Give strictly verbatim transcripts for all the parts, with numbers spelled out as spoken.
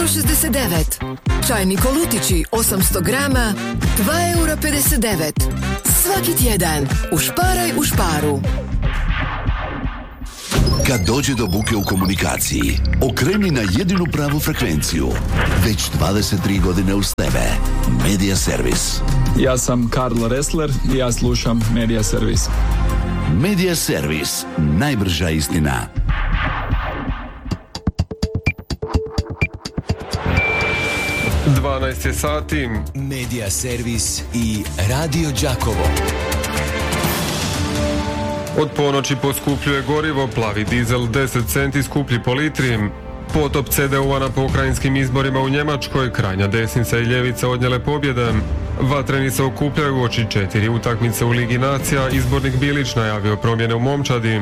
šezdeset devet. Čajni kolutići osamsto grama, dva eura pedeset devet. Svaki tjedan ušparaj u Šparu. Kad dođe do buke u komunikaciji, okreni na jedinu pravu frekvenciju. Već dvadeset tri godine uz tebe. Media Servis. Ja sam Karlo Ressler i ja slušam Media Servis. Media Servis. Najbrža istina. dvanaest je sati. Media Servis i Radio Đakovo. Od ponoći poskupljuje gorivo, plavi dizel deset centi skuplji po litri. Potop C D U-a na pokrajinskim izborima u Njemačkoj, krajnja desnica i ljevica odnijele pobjede. Vatreni se okupljaju uoči četiri utakmice u Ligi nacija, izbornik Bilić najavio promjene u momčadi.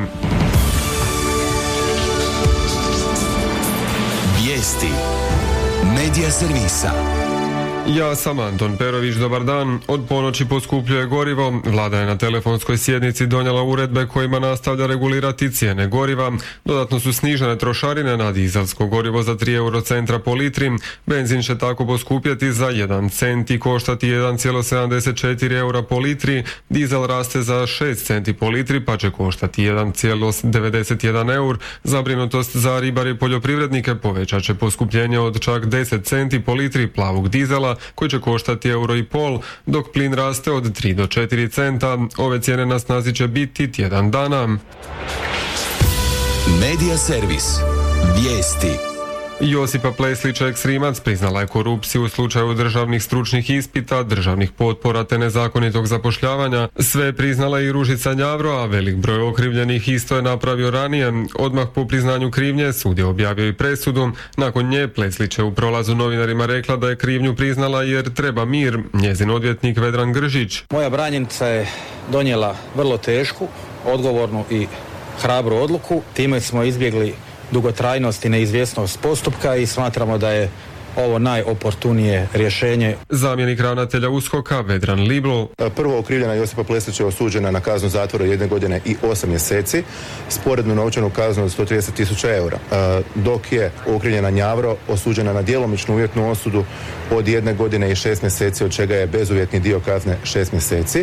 Vijesti Media Servisa. Ja sam Anton Perović, dobar dan. Od ponoći poskupljuje gorivo. Vlada je na telefonskoj sjednici donijela uredbe kojima nastavlja regulirati cijene goriva. Dodatno su snižene trošarine na dizelsko gorivo za tri eurocentra po litri. Benzin će tako poskupjeti za jedan cent i koštati jedan zarez sedamdeset četiri eura po litri. Dizel raste za šest centi po litri pa će koštati jedan zarez devedeset jedan eur. Zabrinutost za ribare i poljoprivrednike povećat će poskupljenje od čak deset centi po litri plavog dizela koji će koštati euro i pol, dok plin raste od tri do četiri centa. Ove cijene na snazi će biti tjedan dana. Media Servis. Vijesti. Josipa Pleslić, eks-Rimac, priznala je korupciju u slučaju državnih stručnih ispita, državnih potpora te nezakonitog zapošljavanja. Sve je priznala i Ružica Njavro, a velik broj okrivljenih isto je napravio ranije. Odmah po priznanju krivnje sud je objavio i presudu. Nakon nje Pleslić je u prolazu novinarima rekla da je krivnju priznala jer treba mir. Njezin odvjetnik Vedran Gržić. Moja branjenica je donijela vrlo tešku, odgovornu i hrabru odluku. Time smo izbjegli dugotrajnost i neizvjesnost postupka i smatramo da je ovo najoportunije rješenje. Zamjenik ravnatelja USKOK-a Vedran Liblo. Prvo okrivljena Josipa Pleslić je osuđena na kaznu zatvora jedne godine i osam mjeseci, sporednu novčanu kaznu od sto trideset tisuća eura, dok je okrivljena Njavro osuđena na djelomičnu uvjetnu osudu od jedne godine i šest mjeseci, od čega je bezuvjetni dio kazne šest mjeseci.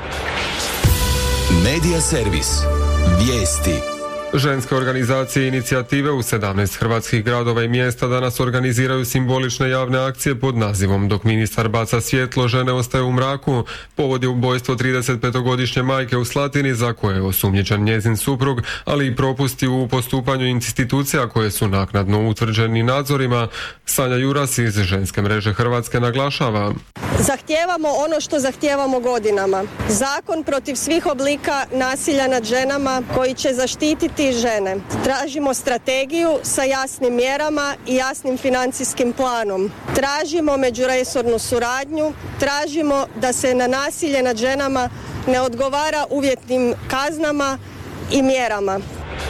Media Servis. Vijesti. Ženske organizacije i inicijative u sedamnaest hrvatskih gradova i mjesta danas organiziraju simbolične javne akcije pod nazivom Dok ministar baca svjetlo, žene ostaju u mraku. Povod je ubojstvo tridesetpetogodišnje majke u Slatini za koje je osumnjičen njezin suprug, ali i propusti u postupanju institucija koje su naknadno utvrđeni nadzorima. Sanja Juras iz Ženske mreže Hrvatske naglašava. Zahtijevamo ono što zahtijevamo godinama. Zakon protiv svih oblika nasilja nad ženama koji će zaštititi žene. Tražimo strategiju sa jasnim mjerama i jasnim financijskim planom. Tražimo međuresornu suradnju, tražimo da se na nasilje nad ženama ne odgovara uvjetnim kaznama i mjerama.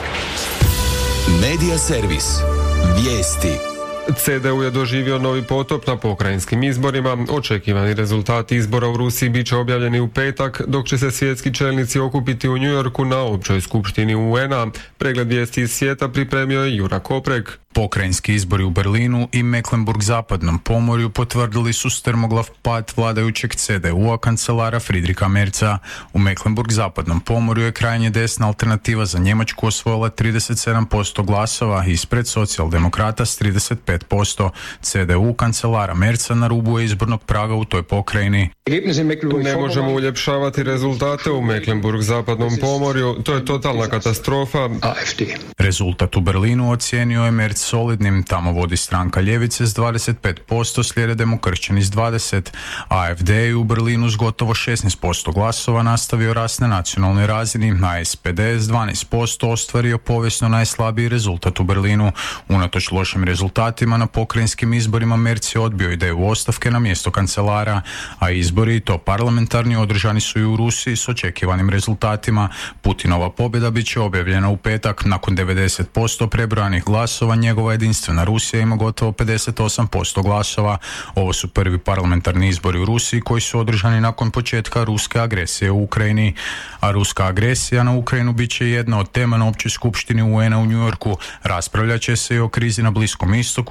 Media Servis. Vijesti. C D U je doživio novi potop na pokrajinskim izborima. Očekivani rezultati izbora u Rusiji bit će objavljeni u petak, dok će se svjetski čelnici okupiti u New Yorku na općoj skupštini U N-a. Pregled vijesti iz svijeta pripremio je Jura Koprek. Pokrajinski izbori u Berlinu i Mecklenburg-zapadnom pomorju potvrdili su strmoglav pad vladajućeg C D U-a kancelara Friedricha Merza. U Mecklenburg-zapadnom pomorju je krajnje desna alternativa za Njemačku osvojila trideset sedam posto glasova, ispred socijaldemokrata s trideset pet posto. C D U kancelara Merza na rubu je izbornog praga u toj pokrajini. Ne možemo uljepšavati rezultate u Mecklenburg-zapadnom pomorju, to je totalna katastrofa. Rezultat u Berlinu ocijenio je Merz solidnim, tamo vodi stranka ljevice s dvadeset pet posto, slijede demokršćani s dvadeset posto. A F D je u Berlinu s gotovo šesnaest posto glasova nastavio rast na nacionalnoj razini, a S P D s dvanaest posto ostvario povijesno najslabiji rezultat u Berlinu. Unatoč lošim rezultatima na pokrajinskim izborima Merz je odbio ideju ostavke na mjesto kancelara, a izbori, i to parlamentarni, održani su i u Rusiji s očekivanim rezultatima. Putinova pobjeda bit će objavljena u petak. Nakon devedeset posto prebrojanih glasova njegova jedinstvena Rusija ima gotovo pedeset osam posto glasova. Ovo su prvi parlamentarni izbori u Rusiji koji su održani nakon početka ruske agresije u Ukrajini. A ruska agresija na Ukrajinu bit će jedna od tema na općoj skupštini U N-a u New Yorku. Raspravljat će se i o krizi na Bliskom istoku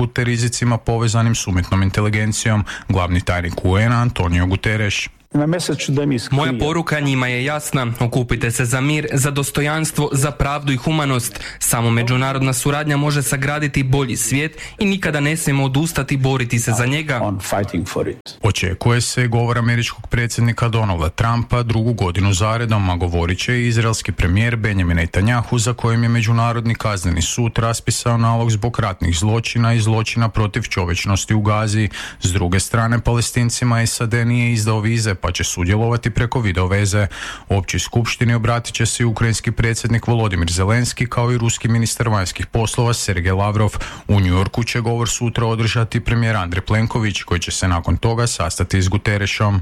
te rizicima povezanim s umjetnom inteligencijom, glavni tajnik U N-a Antonio Guterres. Moja poruka njima je jasna. Okupite se za mir, za dostojanstvo, za pravdu i humanost. Samo međunarodna suradnja može sagraditi bolji svijet i nikada ne smijemo odustati boriti se za njega. Očekuje se govor američkog predsjednika Donalda Trumpa drugu godinu zaredom, a govorit će i izraelski premijer Benjamin Netanjahu, za kojim je Međunarodni kazneni sud raspisao nalog zbog ratnih zločina i zločina protiv čovječnosti u Gazi. S druge strane, Palestincima S A D nije izdao vize, pa će sudjelovati preko video veze. Općoj skupštini obratit će se i ukrajinski predsjednik Volodimir Zelenski, kao i ruski ministar vanjskih poslova Sergej Lavrov. U New Yorku će govor sutra održati premijer Andrej Plenković, koji će se nakon toga sastati s Guterresom.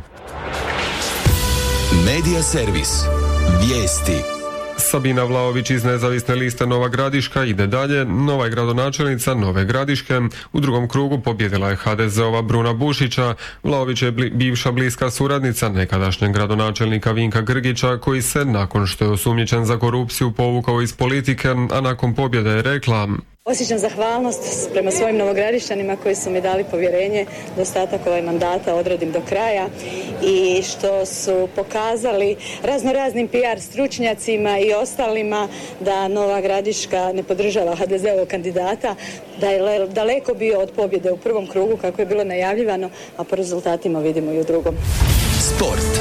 Medija servis. Vijesti. Sabina Vlaović iz nezavisne liste Nova Gradiška ide dalje. Nova je gradonačelnica Nove Gradiške. U drugom krugu pobjedila je H D Z-ova Bruna Bušića. Vlaović je bli, bivša bliska suradnica nekadašnjeg gradonačelnika Vinka Grgića, koji se nakon što je osumnjičen za korupciju povukao iz politike, a nakon pobjede je rekla: Osjećam zahvalnost prema svojim novogradišćanima koji su mi dali povjerenje da ostatak ovaj mandata odradim do kraja i što su pokazali raznoraznim P R stručnjacima i ostalima da Nova Gradiška ne podržava H D Z-ovog kandidata, da je daleko bio od pobjede u prvom krugu kako je bilo najavljivano, a po rezultatima vidimo i u drugom. Sport.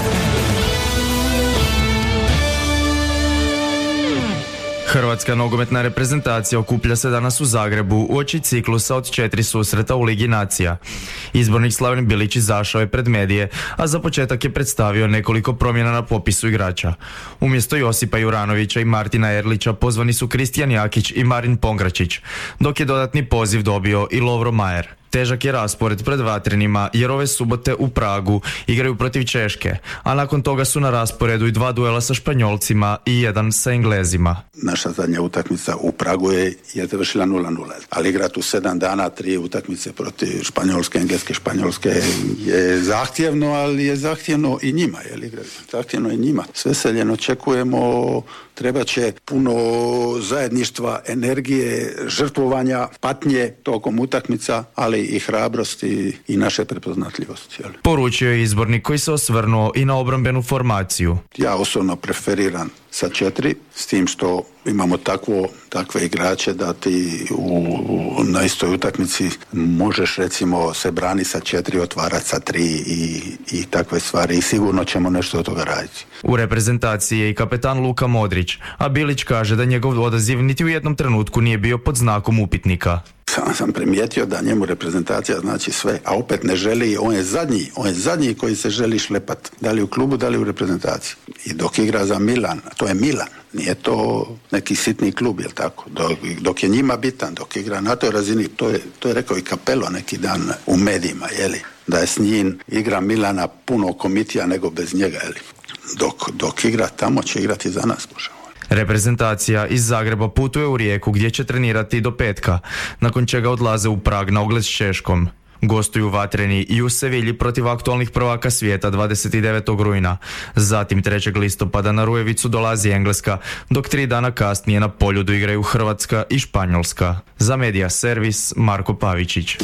Hrvatska nogometna reprezentacija okuplja se danas u Zagrebu uoči ciklusa od četiri susreta u Ligi nacija. Izbornik Slaven Bilić izašao je pred medije, a za početak je predstavio nekoliko promjena na popisu igrača. Umjesto Josipa Juranovića i Martina Erlića pozvani su Kristijan Jakić i Marin Pongračić, dok je dodatni poziv dobio i Lovro Majer. Težak je raspored pred vatrenima jer ove subote u Pragu igraju protiv Češke, a nakon toga su na rasporedu i dva duela sa Španjolcima i jedan sa Englezima. Naša zadnja utakmica u Pragu je, je završila nula nula, ali igrati u sedam dana tri utakmice protiv Španjolske, Engleske, Španjolske je zahtjevno, ali je zahtjevno i njima, je li zahtjevno i njima. S veseljem očekujemo, treba će puno zajedništva, energije, žrtvovanja, patnje tokom utakmica, ali i hrabrosti i naše prepoznatljivosti. Jel? Poručio je izbornik koji se osvrnuo i na obrambenu formaciju. Ja osobno preferiram sa četiri, s tim što imamo takvo, takve igrače da ti u, u, na istoj utakmici možeš recimo se brani sa četiri, otvarati sa tri i, i takve stvari i sigurno ćemo nešto od toga raditi. U reprezentaciji je i kapetan Luka Modrić, a Bilić kaže da njegov odaziv niti u jednom trenutku nije bio pod znakom upitnika. Sam sam primijetio da njemu reprezentacija znači sve, a opet ne želi, on je zadnji, on je zadnji koji se želi šlepat, da li u klubu, da li u reprezentaciji. I dok igra za Milan, to je Milan, nije to neki sitni klub, jel tako? Dok, dok je njima bitan, dok igra na toj razini, to je, to je rekao i Capello neki dan u medijima, jeli? Da je s njim igra Milana puno komitija nego bez njega, jeli? Dok, dok igra tamo će igrati za nas, Bože. Reprezentacija iz Zagreba putuje u Rijeku gdje će trenirati do petka, nakon čega odlaze u Prag na ogled s Češkom. Gostuju vatreni i u Sevilji protiv aktualnih prvaka svijeta dvadeset devetog rujna. Zatim trećeg listopada na Rujevicu dolazi Engleska, dok tri dana kasnije na Poljudu igraju Hrvatska i Španjolska. Za Medija servis Marko Pavičić.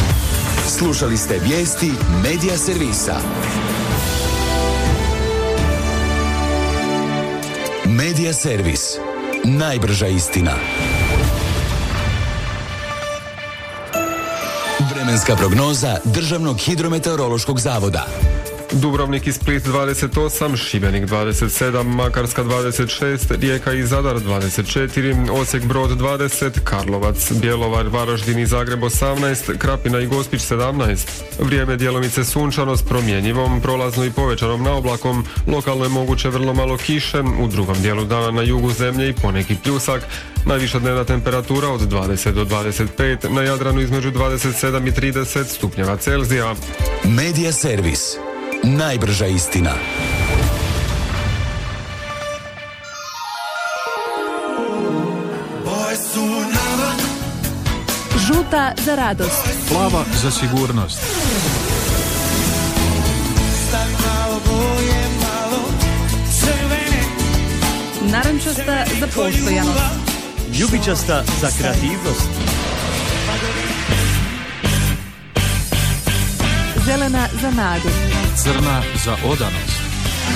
Slušali ste vijesti Medija servisa. Medija servis. Najbrža istina. Vremenska prognoza Državnog hidrometeorološkog zavoda. Dubrovnik i Split dvadeset osam, Šibenik dvadeset sedam, Makarska dvadeset šest, Rijeka i Zadar dvadeset četiri, Osijek Brod dvadeset, Karlovac, Bjelovar, Varaždin i Zagreb osamnaest, Krapina i Gospić sedamnaest. Vrijeme djelomice sunčano s promjenjivom, prolazno i povećanom naoblakom, lokalno je moguće vrlo malo kiše, u drugom dijelu dana na jugu zemlje i poneki pljusak. Najviša dnevna temperatura od dvadeset do dvadeset pet, na Jadranu između dvadeset sedam i trideset stupnjeva Celzija. Medija servis. Najbrža istina. Žuta za radost. Plava za sigurnost. Narančasta za postojanost. Ljubičasta za kreativnost. Zelena za nadu. Crna za odanost.